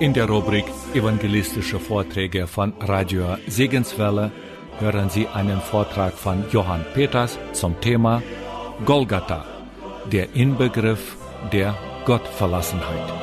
In der Rubrik Evangelistische Vorträge von Radio Segenswelle hören Sie einen Vortrag von Johann Peters zum Thema Golgatha, der Inbegriff der Gottverlassenheit.